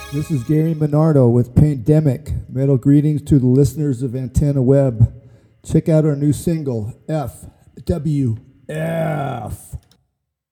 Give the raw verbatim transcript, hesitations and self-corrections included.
This is Gary Minardo with Pandemic. Metal greetings to the listeners of Antenna Web. Check out our new single, F W F.